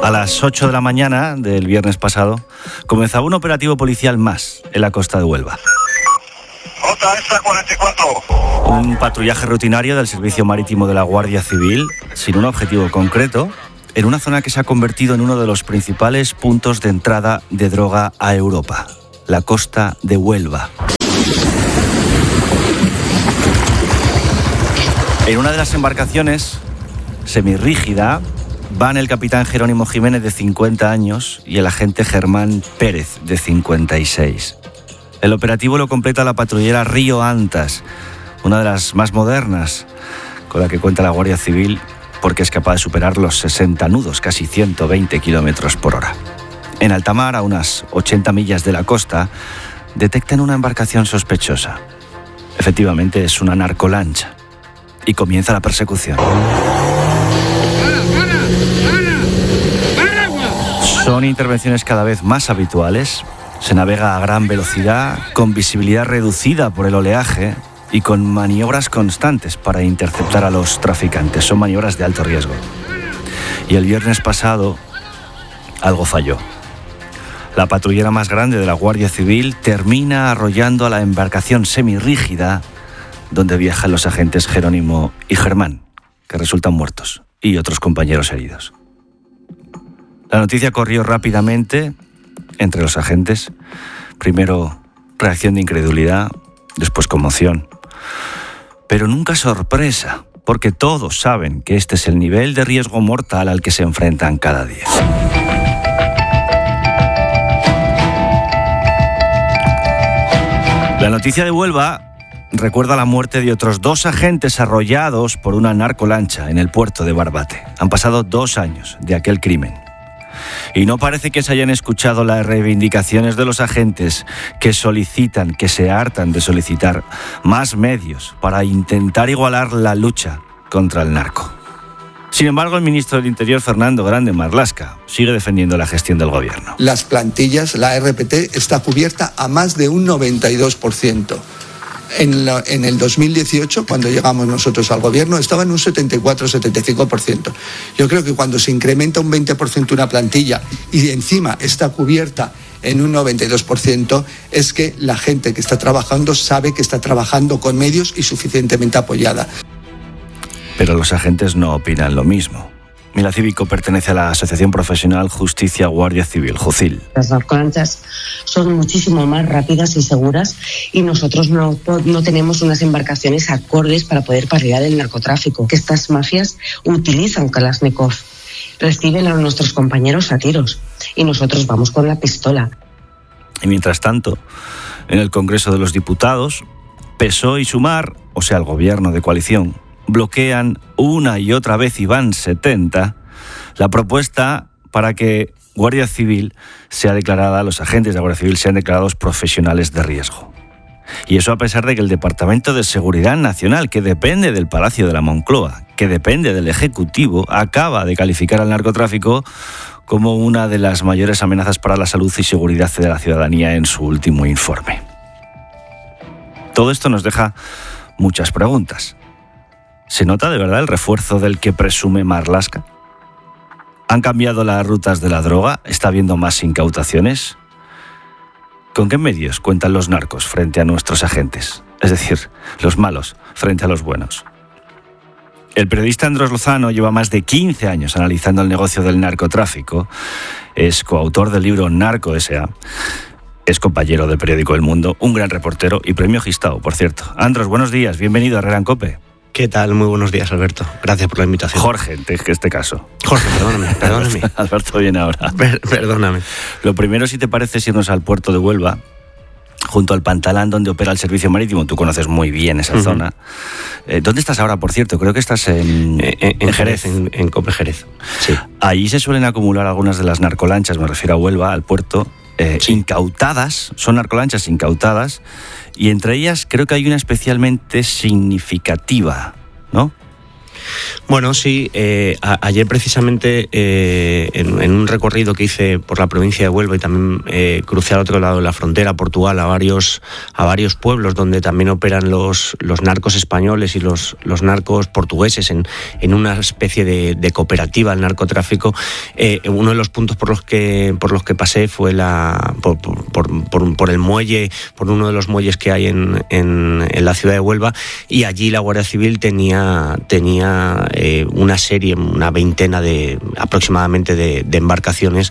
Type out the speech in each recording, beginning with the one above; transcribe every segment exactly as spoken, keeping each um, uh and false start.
A las ocho de la mañana del viernes pasado comenzaba un operativo policial más en la costa de Huelva. J S cuarenta y cuatro. Un patrullaje rutinario del Servicio Marítimo de la Guardia Civil, sin un objetivo concreto, en una zona que se ha convertido en uno de los principales puntos de entrada de droga a Europa, la costa de Huelva. En una de las embarcaciones, semirrígida, van el capitán Jerónimo Jiménez, de cincuenta años, y el agente Germán Pérez, de cincuenta y seis. El operativo lo completa la patrullera Río Antas, una de las más modernas con la que cuenta la Guardia Civil, porque es capaz de superar los sesenta nudos, casi ciento veinte kilómetros por hora. En alta mar, a unas ochenta millas de la costa, detectan una embarcación sospechosa. Efectivamente, es una narcolancha. Y comienza la persecución. Son intervenciones cada vez más habituales. Se navega a gran velocidad, con visibilidad reducida por el oleaje y con maniobras constantes para interceptar a los traficantes. Son maniobras de alto riesgo. Y el viernes pasado, algo falló. La patrullera más grande de la Guardia Civil termina arrollando a la embarcación semirrígida donde viajan los agentes Jerónimo y Germán, que resultan muertos, y otros compañeros heridos. La noticia corrió rápidamente entre los agentes. Primero, reacción de incredulidad, después conmoción. Pero nunca sorpresa, porque todos saben que este es el nivel de riesgo mortal al que se enfrentan cada día. La noticia de Huelva recuerda la muerte de otros dos agentes arrollados por una narcolancha en el puerto de Barbate. Han pasado dos años de aquel crimen. Y no parece que se hayan escuchado las reivindicaciones de los agentes que solicitan, que se hartan de solicitar más medios para intentar igualar la lucha contra el narco. Sin embargo, el ministro del Interior, Fernando Grande Marlaska, sigue defendiendo la gestión del gobierno. Las plantillas, la R P T, está cubierta a más de un noventa y dos por ciento. En, la, en el dos mil dieciocho, cuando llegamos nosotros al gobierno, estaba en un setenta y cuatro a setenta y cinco por ciento. Yo creo que cuando se incrementa un veinte por ciento una plantilla y encima está cubierta en un noventa y dos por ciento, es que la gente que está trabajando sabe que está trabajando con medios y suficientemente apoyada. Pero los agentes no opinan lo mismo. Mila Cívico pertenece a la Asociación Profesional Justicia Guardia Civil, JUCIL. Las narcolanchas son muchísimo más rápidas y seguras y nosotros no, no tenemos unas embarcaciones acordes para poder paliar el narcotráfico. Que estas mafias utilizan Kalashnikov, reciben a nuestros compañeros a tiros y nosotros vamos con la pistola. Y mientras tanto, en el Congreso de los Diputados, P S O E y Sumar, o sea, el gobierno de coalición, bloquean una y otra vez, y van setenta, la propuesta para que Guardia Civil sea declarada, los agentes de Guardia Civil sean declarados profesionales de riesgo. Y eso a pesar de que el Departamento de Seguridad Nacional, que depende del Palacio de la Moncloa, que depende del Ejecutivo, acaba de calificar al narcotráfico como una de las mayores amenazas para la salud y seguridad de la ciudadanía en su último informe. Todo esto nos deja muchas preguntas. ¿Se nota de verdad el refuerzo del que presume Marlaska? ¿Han cambiado las rutas de la droga? ¿Está habiendo más incautaciones? ¿Con qué medios cuentan los narcos frente a nuestros agentes? Es decir, los malos frente a los buenos. El periodista Andrés Lozano lleva más de quince años analizando el negocio del narcotráfico. Es coautor del libro Narco S A Es compañero del periódico El Mundo, un gran reportero y premio Gistau, por cierto. Andrés, buenos días, bienvenido a Herrera en COPE. ¿Qué tal? Muy buenos días, Alberto. Gracias por la invitación. Jorge, en este caso. Jorge, perdóname, perdóname. Alberto viene ahora. Per- perdóname. Lo primero, si te parece, es irnos al puerto de Huelva, junto al Pantalán, donde opera el servicio marítimo. Tú conoces muy bien esa uh-huh. zona. Eh, ¿Dónde estás ahora, por cierto? Creo que estás en, en, en, en Jerez. En, en COPE Jerez, sí. Ahí se suelen acumular algunas de las narcolanchas, me refiero a Huelva, al puerto, eh, sí. incautadas, son narcolanchas incautadas, y entre ellas creo que hay una especialmente significativa, ¿no? Bueno, sí, eh, a, ayer precisamente eh, en, en un recorrido que hice por la provincia de Huelva y también eh, crucé al otro lado de la frontera, Portugal, a varios, a varios pueblos donde también operan los, los narcos españoles y los, los narcos portugueses en, en una especie de, de cooperativa al narcotráfico. Eh, uno de los puntos por los que, por los que pasé fue la, por, por, por, por el muelle, por uno de los muelles que hay en, en, en la ciudad de Huelva, y allí la Guardia Civil tenía, tenía Eh, una serie, una veintena de aproximadamente de, de embarcaciones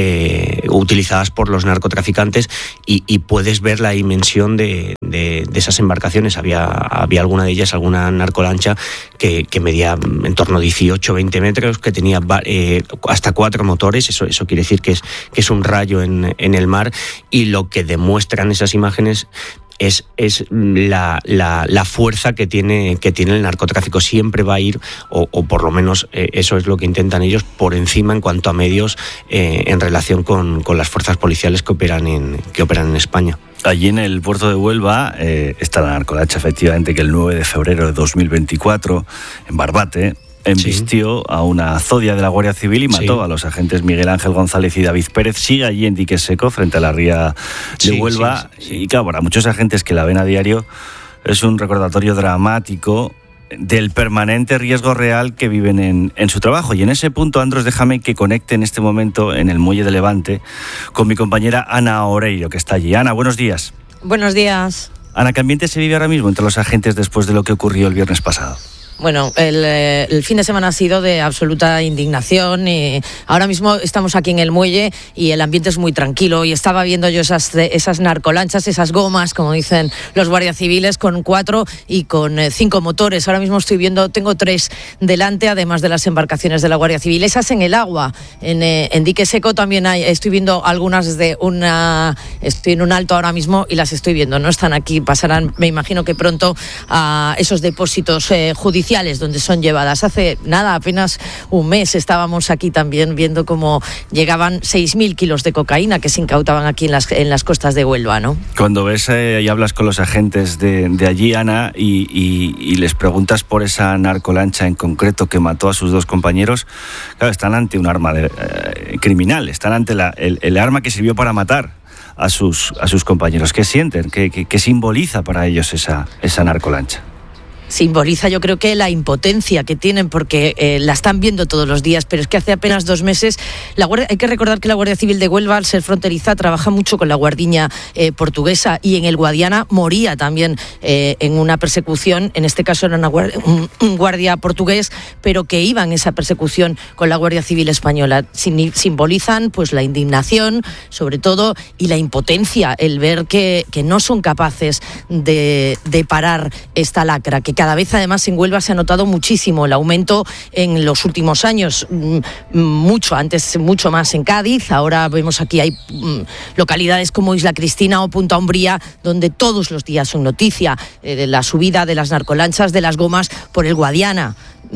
eh, utilizadas por los narcotraficantes y, y puedes ver la dimensión de, de, de esas embarcaciones. Había, había alguna de ellas, alguna narcolancha que, que medía en torno a dieciocho, veinte metros, que tenía eh, hasta cuatro motores. Eso, eso quiere decir que es, que es un rayo en, en el mar, y lo que demuestran esas imágenes Es, es la, la, la fuerza que tiene, que tiene el narcotráfico. Siempre va a ir, o, o por lo menos eh, eso es lo que intentan ellos, por encima en cuanto a medios eh, en relación con, con las fuerzas policiales que operan en, que operan en España. Allí en el puerto de Huelva eh, está la narcolancha, efectivamente, que el nueve de febrero de dos mil veinticuatro, en Barbate, embistió sí. a una zodia de la Guardia Civil y mató sí. a los agentes Miguel Ángel González y David Pérez. Sigue allí en Dique Seco, frente a la ría de sí, Huelva. Sí, sí, sí. Y claro, para muchos agentes que la ven a diario, es un recordatorio dramático del permanente riesgo real que viven en, en su trabajo. Y en ese punto, Andros, déjame que conecte en este momento en el muelle de Levante con mi compañera Ana Oreiro, que está allí. Ana, buenos días. Buenos días. Ana, ¿qué ambiente se vive ahora mismo entre los agentes después de lo que ocurrió el viernes pasado? Bueno, el, el fin de semana ha sido de absoluta indignación y ahora mismo estamos aquí en el muelle y el ambiente es muy tranquilo, y estaba viendo yo esas, esas narcolanchas, esas gomas, como dicen los guardias civiles, con cuatro y con cinco motores. Ahora mismo estoy viendo, tengo tres delante, además de las embarcaciones de la Guardia Civil. Esas en el agua, en, en Dique Seco también hay, estoy viendo algunas de una, estoy en un alto ahora mismo y las estoy viendo, no están aquí, pasarán, me imagino que pronto, a esos depósitos eh, judiciales donde son llevadas. Hace nada, apenas un mes, estábamos aquí también viendo cómo llegaban seis mil kilos de cocaína que se incautaban aquí en las, en las costas de Huelva, ¿no? Cuando ves eh, y hablas con los agentes de, de allí, Ana, y, y, y les preguntas por esa narcolancha en concreto que mató a sus dos compañeros, claro, están ante un arma de, eh, criminal, están ante la, el, el arma que sirvió para matar a sus, a sus compañeros. ¿Qué sienten? ¿Qué, qué, qué simboliza para ellos esa, esa narcolancha? Simboliza, yo creo que la impotencia que tienen, porque eh, la están viendo todos los días, pero es que hace apenas dos meses la Guardia, hay que recordar que la Guardia Civil de Huelva, al ser fronteriza, trabaja mucho con la guardiña eh, portuguesa, y en el Guadiana moría también eh, en una persecución. En este caso era una guardia, un, un guardia portugués, pero que iba en esa persecución con la Guardia Civil española. Sim, simbolizan pues la indignación, sobre todo, y la impotencia, el ver que, que no son capaces de, de parar esta lacra, que cada vez además en Huelva se ha notado muchísimo el aumento en los últimos años, mucho antes, mucho más en Cádiz. Ahora vemos aquí hay localidades como Isla Cristina o Punta Umbría, donde todos los días son noticia eh, de la subida de las narcolanchas, de las gomas por el Guadiana.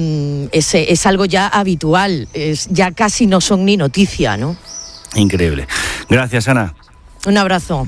Es, es algo ya habitual, es, ya casi no son ni noticia, ¿no? Increíble. Gracias, Ana. Un abrazo.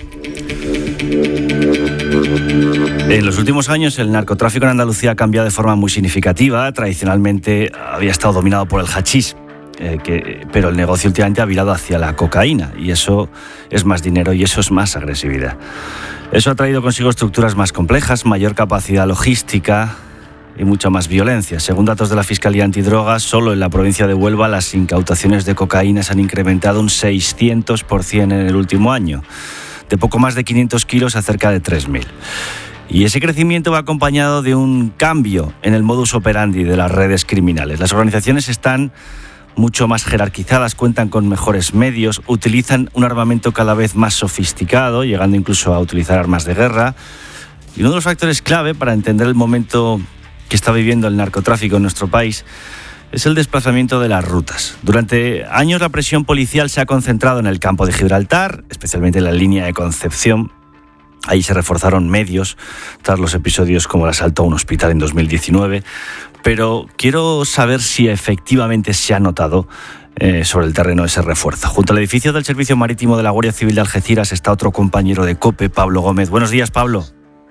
En los últimos años el narcotráfico en Andalucía ha cambiado de forma muy significativa. Tradicionalmente había estado dominado por el hachís, eh, que, pero el negocio últimamente ha virado hacia la cocaína, y eso es más dinero y eso es más agresividad. Eso ha traído consigo estructuras más complejas, mayor capacidad logística y mucha más violencia. Según datos de la Fiscalía Antidrogas, solo en la provincia de Huelva las incautaciones de cocaína se han incrementado un seiscientos por ciento en el último año, de poco más de quinientos kilos a cerca de tres mil. Y ese crecimiento va acompañado de un cambio en el modus operandi de las redes criminales. Las organizaciones están mucho más jerarquizadas, cuentan con mejores medios, utilizan un armamento cada vez más sofisticado, llegando incluso a utilizar armas de guerra. Y uno de los factores clave para entender el momento que está viviendo el narcotráfico en nuestro país es el desplazamiento de las rutas. Durante años la presión policial se ha concentrado en el campo de Gibraltar, especialmente en la línea de Concepción. Ahí se reforzaron medios tras los episodios como el asalto a un hospital en dos mil diecinueve. Pero quiero saber si efectivamente se ha notado eh, sobre el terreno ese refuerzo. Junto al edificio del Servicio Marítimo de la Guardia Civil de Algeciras está otro compañero de COPE, Pablo Gómez. Buenos días, Pablo.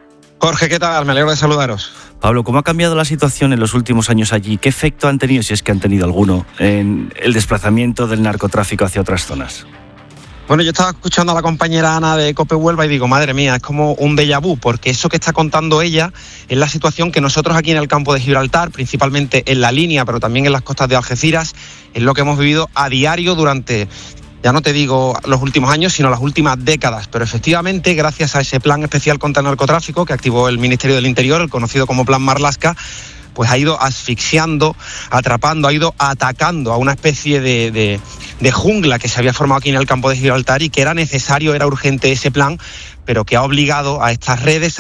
Jorge, ¿qué tal? Me alegro de saludaros. Pablo, ¿cómo ha cambiado la situación en los últimos años allí? ¿Qué efecto han tenido, si es que han tenido alguno, en el desplazamiento del narcotráfico hacia otras zonas? Bueno, yo estaba escuchando a la compañera Ana de COPE Huelva y digo, madre mía, es como un déjà vu, porque eso que está contando ella es la situación que nosotros aquí en el campo de Gibraltar, principalmente en la línea, pero también en las costas de Algeciras, es lo que hemos vivido a diario durante, ya no te digo los últimos años, sino las últimas décadas. Pero efectivamente, gracias a ese plan especial contra el narcotráfico que activó el Ministerio del Interior, el conocido como Plan Marlaska, pues ha ido asfixiando, atrapando, ha ido atacando a una especie de, de, de jungla que se había formado aquí en el campo de Gibraltar y que era necesario, era urgente ese plan, pero que ha obligado a estas redes